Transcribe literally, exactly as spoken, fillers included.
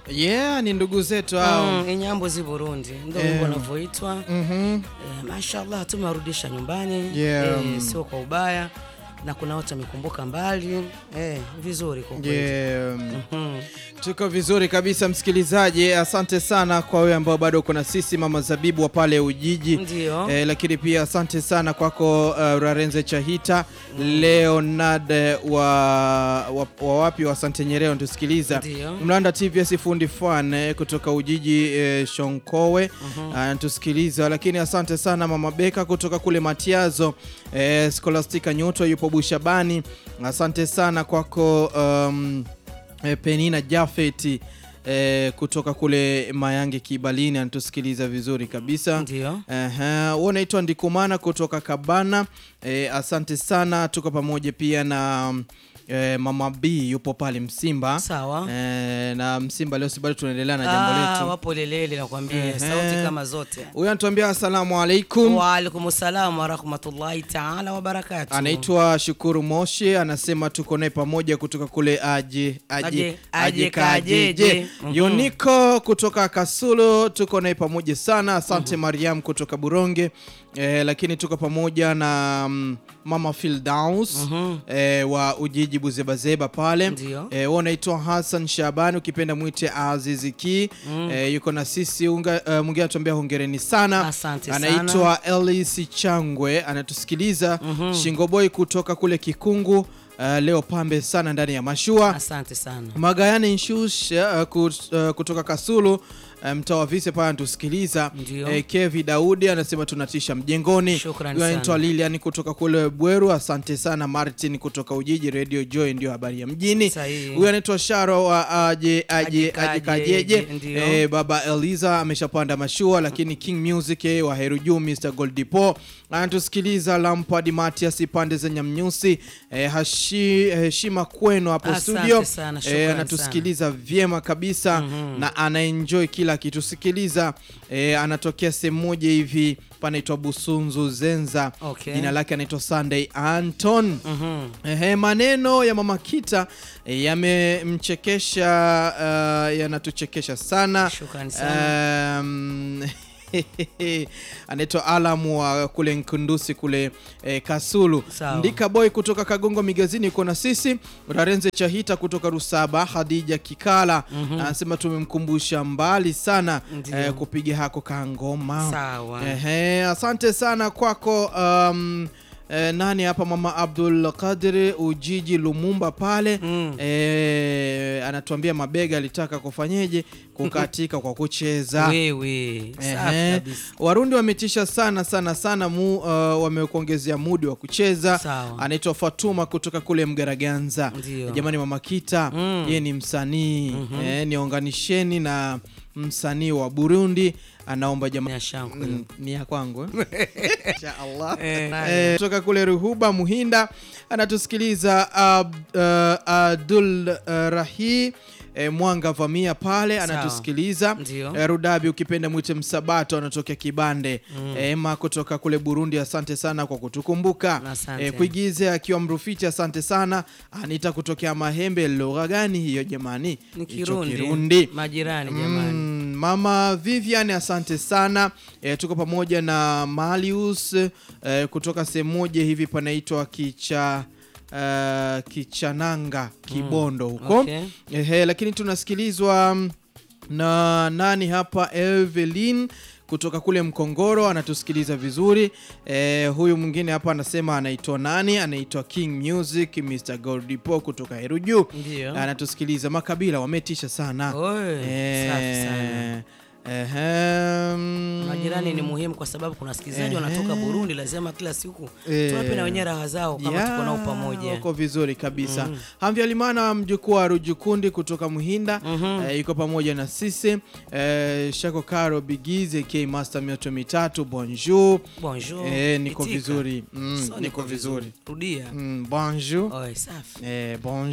Yeah, ni ndugu zetu hao. Mm, Inyambo zi Burundi. Ndio Eh. wanavyoitwa. Mhm. Eh, mashallah tumewarudisha nyumbani. Yeah. Eh, sio kwa ubaya. Na kuna watu wamekumbuka mbali. Eh, vizuri kwa kweli. Yeah. Mhm. Tuko vizuri kabisa msikilizaji. Asante sana kwa wewe ambao bado uko na sisi, Mama Zabibu wa pale Ujiji. Ndio. Eh, lakini pia asante sana kwako uh, Rarenze Chahita, mm. Leonard wa, wa, wa wapi wa Sante Nyereo tusikiliza. Mlanda T V S fundi fan eh, kutoka Ujiji eh, Shonkowe anatusikiliza. Uh, lakini asante sana Mama Beka kutoka kule Matiazo, eh, Scholastica Nyoto yupo Bushabani. Asante sana kwako um, E, Penina Jafeti e, kutoka kule Mayange Kibalini anatusikiliza vizuri kabisa. Ndio. Aha, unaitwa Ndikumana kutoka Kabana. E, asante sana, tuko pamoja pia na E, Mama B yupo pale Msimba. Sawa. E, na Msimba leo si bado tunaendelea na jambo letu. Ah, wapo lelele nakwambia, e, sauti kama zote. Huyu anatuambia asalamu alaykum. Wa alaykum assalam wa rahmatullahi ta'ala wa barakatuh. Anaitwa Shukuru Moshi, anasema tuko naye pamoja kutoka kule aje aje aje kajeje. Yoniko kutoka Kasulu tuko naye pamoja sana. Asante. Mariam kutoka Buronge. Eh, lakini tuko pamoja na um, Mama Fildaus uh-huh. eh, wa Ujiji Buzebazeba pale. Eh, wanaitwa Hassan Shabani, ukipenda muite Aziziki. Mm. Eh, yuko na sisi. Unga uh, mwingine anatuambia hongereni sana. Anaitwa Elise Changwe, anatusikiliza. Uh-huh. Shingoboi kutoka kule Kikungu. Uh, leo pambe sana ndani ya mashua. Asante sana. Magayane Nshush uh, kut, uh, kutoka Kasulu mtaa wa Vise pale anatusikiliza. Eh, Kevi Daudi anasema tunatisha mjengoni. Anaitwa Lilian kutoka kule Bweru. Asante sana. Martin kutoka Ujiji Radio Joy ndio habari ya mjini. Huyu anaitwa Sharo wa aje aje aje kajeje. Eh, baba Eliza ameshapanda mashua. Lakini King Music eh, wa Heruju Mister Goldipo anatusikiliza. Lampard Matias pande za Nyamnyusi. Eh, hashi heshima kwenu hapo studio. Eh, anatusikiliza vyema kabisa. Mm-hmm. Na anaenjoy kila kitusikiliza. E, anatokea sehemu moja hivi panaitwa Busunzu Zenza. Okay. Jina lake anaitwa Sunday Anton. Mm-hmm. Ehe, maneno ya Mama Kita e, yamemchekesha, uh, yanatuchekesha sana. Shukrani sana. Um, anaitwa Alamu wa kule Nkundusi kule eh, Kasulu. Sao. Ndika Boy kutoka Kagongo Migazini yuko na sisi. Rarenze Chahita kutoka Rusaba. Hadija Kikala anasema mm-hmm. tumemkumbusha mbali sana eh, kupiga hako kangoma. Sawa. Ehe, asante sana kwako um, E, nani hapa Mama Abdul Qadir Ujiji Lumumba pale. Mm. E, anatuambia mabega alitaka kufanyeje kukatika kwa kucheza. Wewe. Safi kabisa. Warundi wametisha sana sana sana mu, uh, wamekuongezea mudi wa kucheza. Anaitwa Fatuma kutoka kule Mgaraganza. Jamani Mama Kita, mm. yeye ni msanii. Mm-hmm. E, niunganisheni na msanii wa Burundi. Anaomba jamani mm, ni ya kwangu insha Allah. Eh, kutoka kule Ruhuba Muhinda anatusikiliza. Ab, uh, Abdul uh, Rahi E, Mwanga Vamia pale anatusikiliza. E, Rudabi ukipenda mwite Msabato anatokea Kibande. Mm. E, Ema kutoka kule Burundi asante sana kwa kutukumbuka. E, Kuigize akiwa Mrufiti asante sana. Anita kutokea Mahembe. Lugha gani hiyo jamani? Ni Kirundi. Kirundi. Majirani jamani. Mm, Mama Vivian asante sana. E, tuko pamoja na Malius e, kutoka sehemu moja hivi panaitwa Kicha Uh, Kichananga Kibondo huko. Okay. Ehe, lakini tunasikilizwa na nani hapa? Evelyn kutoka kule Mkongoro anatusikiliza vizuri. Eh, huyu mwingine hapa anasema anaitwa nani? Anaitwa King Music Mister Goldipo kutoka Heruju. Anatusikiliza. Makabila wametisha sana. Eh, safi sana. Ehem. Majirani ni muhimu kwa sababu kuna wasikilizaji wanatoka Burundi, lazima kila siku tuwape na wenyewe raha zao kama yeah, tuko nao pamoja. Uko vizuri kabisa. Mm. Hamvya Limana mjukuu wa Rujukundi kutoka Muhinda. Mm-hmm. E, yuko pamoja na sisi. E, Shako Karo Bigize K Master mioto mitatu. Bonjour. Bonjour. E, niko Itika. Vizuri. Mm, so, niko vizuri. Rudia. Mm, bonjour. Oi, safi. E, bonjour.